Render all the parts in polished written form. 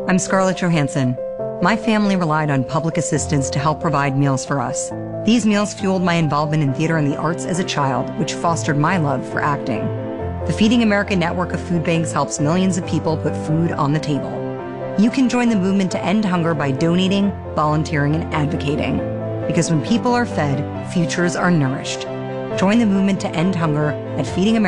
I'm Scarlett Johansson. My family relied on public assistance to help provide meals for us. These meals fueled my involvement in theater and the arts as a child, which fostered my love for acting. The Feeding America network of food banks helps millions of people put food on the table. You can join the movement to end hunger by donating, volunteering, and advocating. Because when people are fed, futures are nourished. Join the movement to end hunger at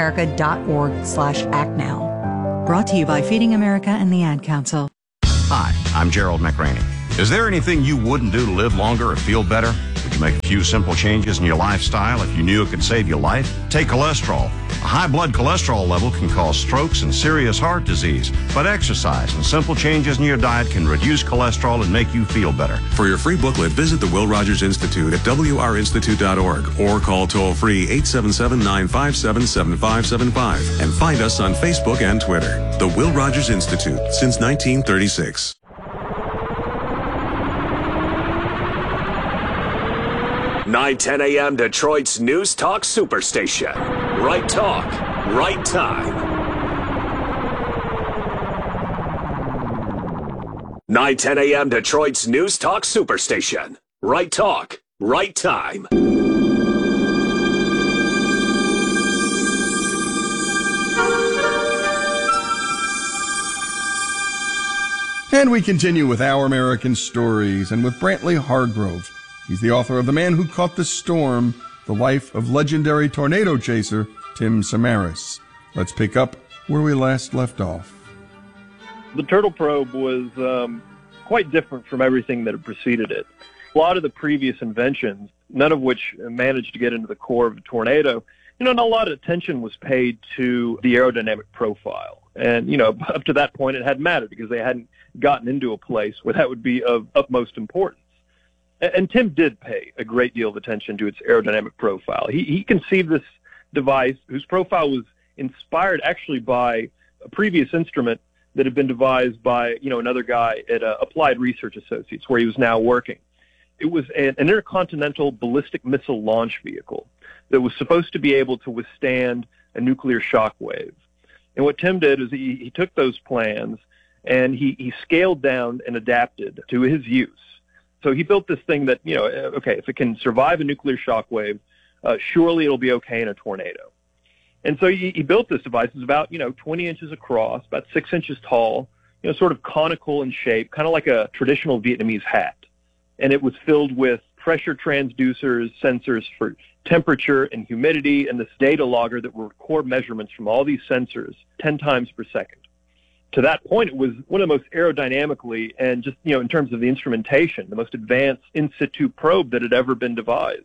feedingamerica.org/actnow. Brought to you by Feeding America and the Ad Council. Hi, I'm Gerald McRaney. Is there anything you wouldn't do to live longer or feel better? Would you make a few simple changes in your lifestyle if you knew it could save your life? Take cholesterol. A high blood cholesterol level can cause strokes and serious heart disease, but exercise and simple changes in your diet can reduce cholesterol and make you feel better. For your free booklet, visit the Will Rogers Institute at wrinstitute.org or call toll-free 877-957-7575 and find us on Facebook and Twitter. The Will Rogers Institute, since 1936. 9:10 a.m. Detroit's News Talk Superstation. Right talk, right time. 9:10 a.m. Detroit's News Talk Superstation. Right talk, right time. And we continue with Our American Stories and with Brantley Hargrove. He's the author of The Man Who Caught the Storm, The Life of Legendary Tornado Chaser Tim Samaras. Let's pick up where we last left off. The turtle probe was quite different from everything that had preceded it. A lot of the previous inventions, none of which managed to get into the core of a tornado, not a lot of attention was paid to the aerodynamic profile. And, up to that point it hadn't mattered because they hadn't gotten into a place where that would be of utmost importance. And Tim did pay a great deal of attention to its aerodynamic profile. He conceived this device whose profile was inspired actually by a previous instrument that had been devised by, another guy at Applied Research Associates, where he was now working. It was an intercontinental ballistic missile launch vehicle that was supposed to be able to withstand a nuclear shock wave. And what Tim did is he took those plans and he scaled down and adapted to his use. So he built this thing that, okay, if it can survive a nuclear shock wave, surely it'll be okay in a tornado. And so he built this device. It's about, 20 inches across, about 6 inches tall, sort of conical in shape, kind of like a traditional Vietnamese hat. And it was filled with pressure transducers, sensors for temperature and humidity, and this data logger that would record measurements from all these sensors 10 times per second. To that point, it was one of the most aerodynamically and just, in terms of the instrumentation, the most advanced in situ probe that had ever been devised.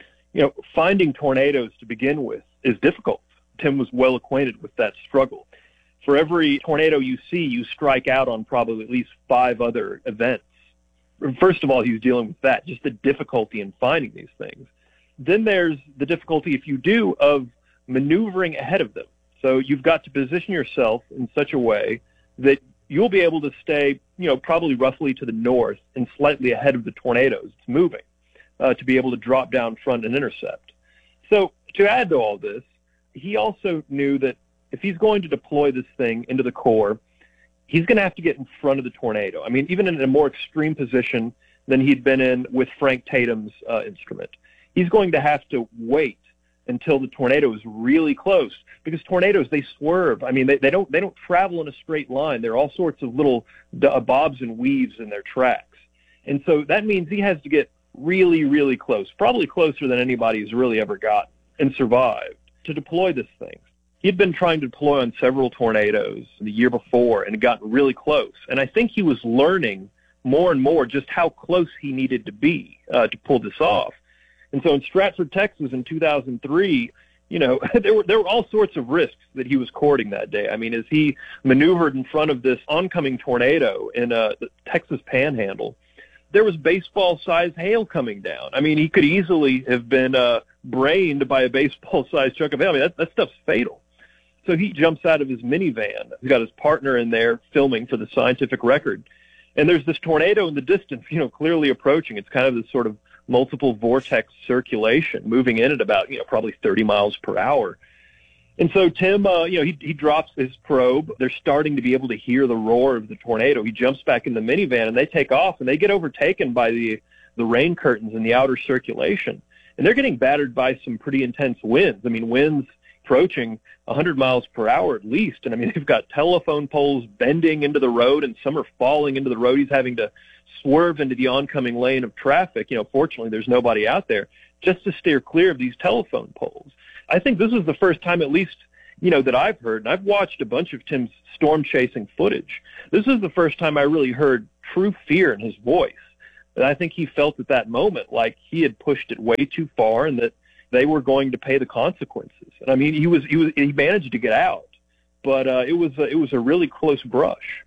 Finding tornadoes to begin with is difficult. Tim was well acquainted with that struggle. For every tornado you see, you strike out on probably at least 5 other events. First of all, he was dealing with that, just the difficulty in finding these things. Then there's the difficulty, if you do, of maneuvering ahead of them. So you've got to position yourself in such a way that you'll be able to stay, probably roughly to the north and slightly ahead of the tornadoes it's moving, to be able to drop down front and intercept. So to add to all this, he also knew that if he's going to deploy this thing into the core, he's going to have to get in front of the tornado. I mean, even in a more extreme position than he'd been in with Frank Tatum's instrument. He's going to have to wait until the tornado is really close, because tornadoes, they swerve. I mean, they don't travel in a straight line. There are all sorts of little bobs and weaves in their tracks. And so that means he has to get really, really close, probably closer than anybody has really ever gotten and survived, to deploy this thing. He'd been trying to deploy on several tornadoes the year before and had gotten really close. And I think he was learning more and more just how close he needed to be to pull this off. And so in Stratford, Texas in 2003, there were all sorts of risks that he was courting that day. I mean, as he maneuvered in front of this oncoming tornado in the Texas Panhandle, there was baseball-sized hail coming down. I mean, he could easily have been brained by a baseball-sized chunk of hail. I mean, that stuff's fatal. So he jumps out of his minivan. He's got his partner in there filming for the scientific record. And there's this tornado in the distance, clearly approaching. It's kind of this sort of multiple vortex circulation moving in at about, probably 30 miles per hour. And so Tim, he drops his probe. They're starting to be able to hear the roar of the tornado. He jumps back in the minivan, and they take off, and they get overtaken by the rain curtains in the outer circulation. And they're getting battered by some pretty intense winds. I mean, winds approaching 100 miles per hour at least. And, I mean, they've got telephone poles bending into the road, and some are falling into the road. He's having to swerve into the oncoming lane of traffic. Fortunately, there's nobody out there, just to steer clear of these telephone poles. I think this is the first time, at least, that I've heard, and I've watched a bunch of Tim's storm chasing footage. This is the first time I really heard true fear in his voice. And I think he felt at that moment like he had pushed it way too far and that they were going to pay the consequences. And I mean, he managed to get out, but it was a really close brush.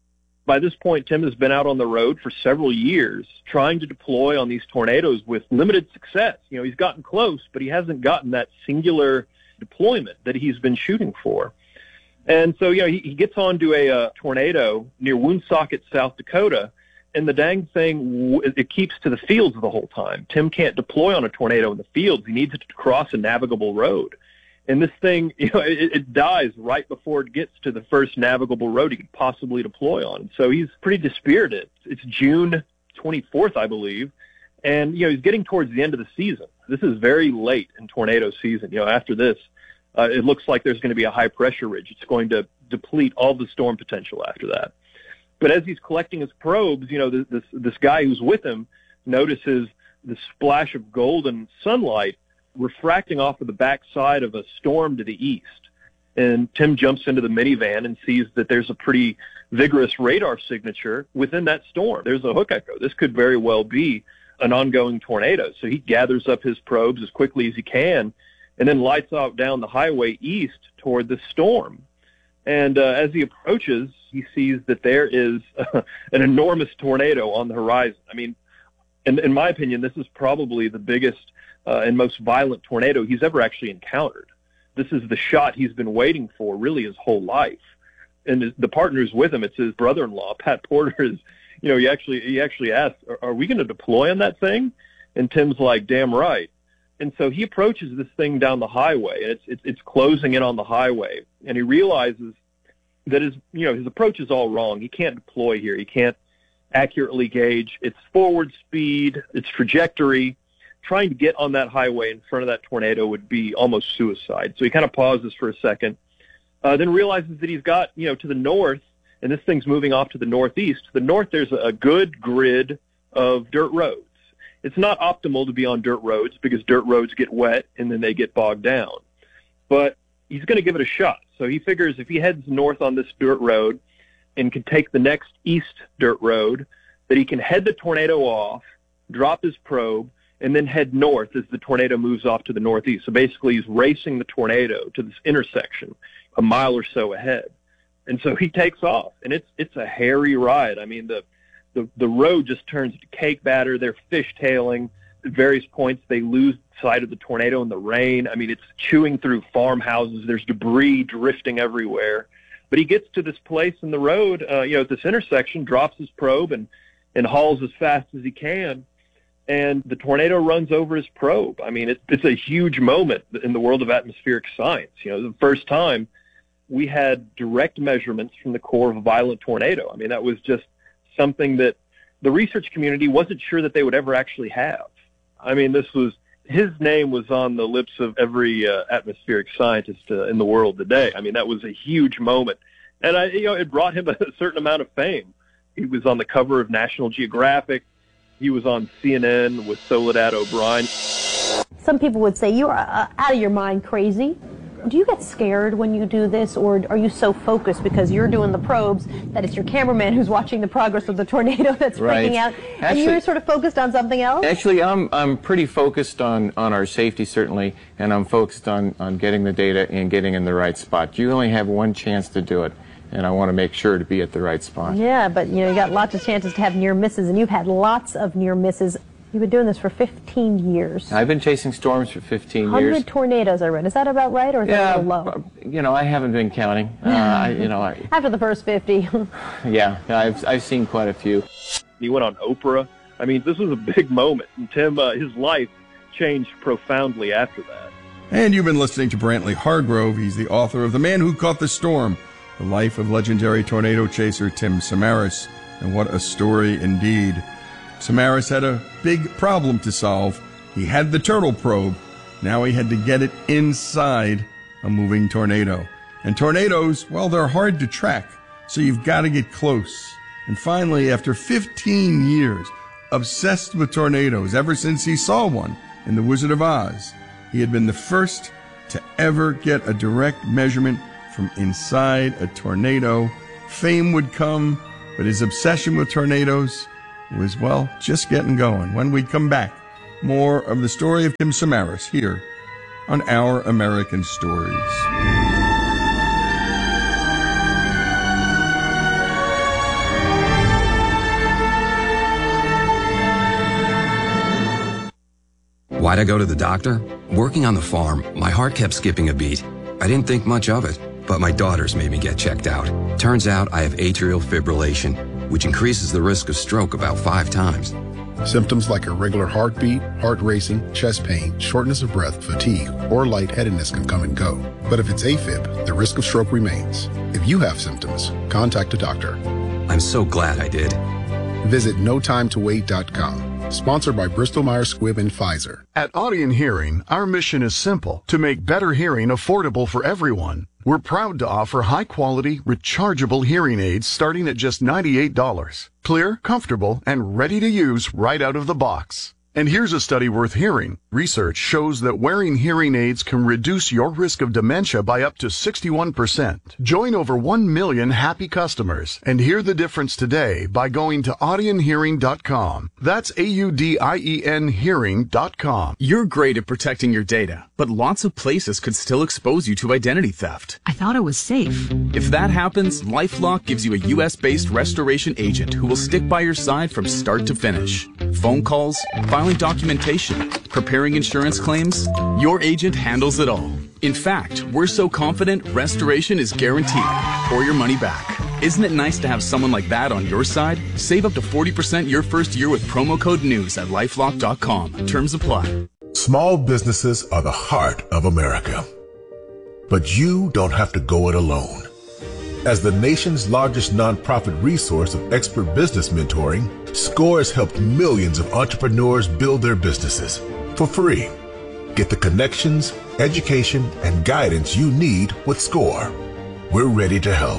By this point, Tim has been out on the road for several years trying to deploy on these tornadoes with limited success. He's gotten close, but he hasn't gotten that singular deployment that he's been shooting for. And so, he gets onto a tornado near Woonsocket, South Dakota, and the dang thing, it keeps to the fields the whole time. Tim can't deploy on a tornado in the fields. He needs it to cross a navigable road. And this thing, it dies right before it gets to the first navigable road he could possibly deploy on. So he's pretty dispirited. It's June 24th, I believe. And, he's getting towards the end of the season. This is very late in tornado season. After this, it looks like there's going to be a high pressure ridge. It's going to deplete all the storm potential after that. But as he's collecting his probes, this guy who's with him notices the splash of golden sunlight refracting off of the backside of a storm to the east. And Tim jumps into the minivan and sees that there's a pretty vigorous radar signature within that storm. There's a hook echo. This could very well be an ongoing tornado. So he gathers up his probes as quickly as he can and then lights out down the highway east toward the storm. And as he approaches, he sees that there is an enormous tornado on the horizon. I mean, in my opinion, this is probably the biggest and most violent tornado he's ever actually encountered. This is the shot he's been waiting for really his whole life. And the partner who's with him, it's his brother-in-law, Pat Porter, is, he actually asked, are we going to deploy on that thing? And Tim's like, damn right. And so he approaches this thing down the highway, and it's closing in on the highway, and he realizes that his approach is all wrong. He can't deploy here. He can't accurately gauge its forward speed, its trajectory. Trying to get on that highway in front of that tornado would be almost suicide. So he kind of pauses for a second, then realizes that he's got, to the north, and this thing's moving off to the northeast. To the north, there's a good grid of dirt roads. It's not optimal to be on dirt roads because dirt roads get wet and then they get bogged down. But he's going to give it a shot. So he figures if he heads north on this dirt road and can take the next east dirt road, that he can head the tornado off, drop his probe, and then head north as the tornado moves off to the northeast. So basically he's racing the tornado to this intersection a mile or so ahead. And so he takes off, and it's a hairy ride. I mean, the road just turns to cake batter. They're fishtailing. At various points, they lose sight of the tornado in the rain. I mean, it's chewing through farmhouses. There's debris drifting everywhere. But he gets to this place in the road, at this intersection, drops his probe and hauls as fast as he can. And the tornado runs over his probe. I mean, it's a huge moment in the world of atmospheric science. The first time we had direct measurements from the core of a violent tornado. I mean, that was just something that the research community wasn't sure that they would ever actually have. I mean, his name was on the lips of every atmospheric scientist in the world today. I mean, that was a huge moment. And it brought him a certain amount of fame. He was on the cover of National Geographic. He was on CNN with Soledad O'Brien. Some people would say you are out of your mind crazy. Do you get scared when you do this, or are you so focused because you're doing the probes that it's your cameraman who's watching the progress of the tornado that's freaking out, and you're sort of focused on something else? Actually, I'm pretty focused on our safety, certainly, and I'm focused on getting the data and getting in the right spot. You only have one chance to do it, and I want to make sure to be at the right spot. Yeah, but you got lots of chances to have near misses, and you've had lots of near misses. You've been doing this for 15 years. I've been chasing storms for 15 years. 100 tornadoes, I read. Is that about right, or is that a little low? I haven't been counting. After the first 50. Yeah, I've seen quite a few. He went on Oprah. I mean, this was a big moment. And Tim, his life changed profoundly after that. And you've been listening to Brantley Hargrove. He's the author of The Man Who Caught the Storm, The Life of Legendary Tornado Chaser Tim Samaras. And what a story indeed. Samaras had a big problem to solve. He had the turtle probe. Now he had to get it inside a moving tornado. And tornadoes, well, they're hard to track, so you've got to get close. And finally, after 15 years, obsessed with tornadoes ever since he saw one in The Wizard of Oz, he had been the first to ever get a direct measurement from inside a tornado. Fame would come, but his obsession with tornadoes was, well, just getting going. When we come back, more of the story of Tim Samaras here on Our American Stories. Why'd I go to the doctor? Working on the farm, my heart kept skipping a beat. I didn't think much of it, but my daughters made me get checked out. Turns out I have atrial fibrillation, which increases the risk of stroke about 5 times. Symptoms like irregular heartbeat, heart racing, chest pain, shortness of breath, fatigue, or lightheadedness can come and go. But if it's AFib, the risk of stroke remains. If you have symptoms, contact a doctor. I'm so glad I did. Visit notimetowait.com. Sponsored by Bristol Myers Squibb and Pfizer. At Audion Hearing, our mission is simple: to make better hearing affordable for everyone. We're proud to offer high-quality, rechargeable hearing aids starting at just $98. Clear, comfortable, and ready to use right out of the box. And here's a study worth hearing. Research shows that wearing hearing aids can reduce your risk of dementia by up to 61%. Join over 1 million happy customers and hear the difference today by going to audionhearing.com. That's AUDIEN hearing.com. You're great at protecting your data, but lots of places could still expose you to identity theft. I thought it was safe. If that happens, LifeLock gives you a U.S.-based restoration agent who will stick by your side from start to finish. Phone calls, filing documentation, preparing insurance claims, your agent handles it all. In fact, we're so confident restoration is guaranteed or your money back. Isn't it nice to have someone like that on your side? Save up to 40% your first year with promo code NEWS at LifeLock.com. Terms apply. Small businesses are the heart of America. But you don't have to go it alone. As the nation's largest nonprofit resource of expert business mentoring, SCORE has helped millions of entrepreneurs build their businesses for free. Get the connections, education, and guidance you need with SCORE. We're ready to help.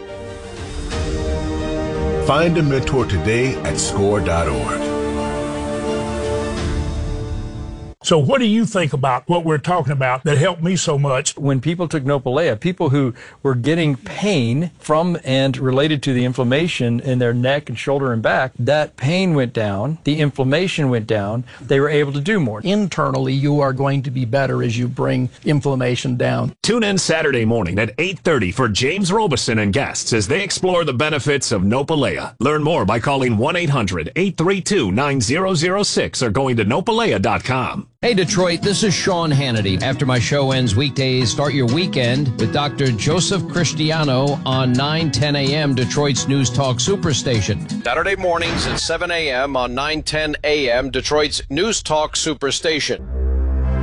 Find a mentor today at SCORE.org. So what do you think about what we're talking about that helped me so much? When people took Nopalea, people who were getting pain from and related to the inflammation in their neck and shoulder and back, that pain went down, the inflammation went down, they were able to do more. Internally, you are going to be better as you bring inflammation down. Tune in Saturday morning at 8:30 for James Robeson and guests as they explore the benefits of Nopalea. Learn more by calling 1-800-832-9006 or going to nopalea.com. Hey, Detroit, this is Sean Hannity. After my show ends weekdays, start your weekend with Dr. Joseph Cristiano on 9:10 a.m. Detroit's News Talk Superstation. Saturday mornings at 7 a.m. on 9:10 a.m. Detroit's News Talk Superstation.